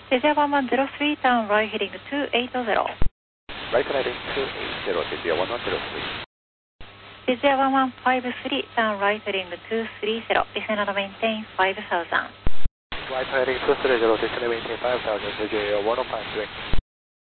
Desire 1103, turn right heading 280. Right heading 280, Desire 1103. Desire 1153, turn right heading 230. Descend and maintain 5000. Right heading 230, descend and maintain 5000, Desire 1053.